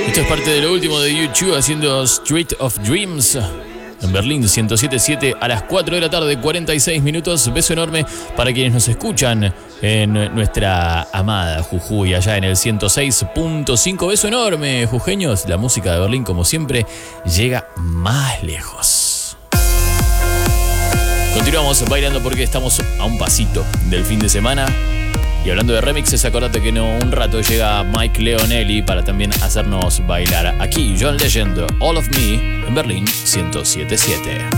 Esto es parte de lo último de U2 haciendo Street of Dreams en Berlín 107.7 a las 4 de la tarde, 46 minutos. Beso enorme para quienes nos escuchan en nuestra amada Jujuy, allá en el 106.5. Beso enorme, jujeños. La música de Berlín, como siempre, llega más lejos. Continuamos bailando porque estamos a un pasito del fin de semana. Y hablando de remixes, acordate que en un rato llega Mike Leonelli para también hacernos bailar. Aquí, John Legend, All of Me, en Berlín 107.7.